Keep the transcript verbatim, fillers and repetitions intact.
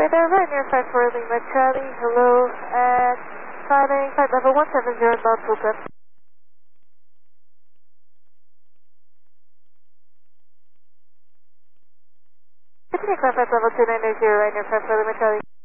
Radar right near five four Lima Charlie, hello, at flying flight level one seven zero Mount Puka. Continue climb flight level two nine zero right near five four Lima Charlie.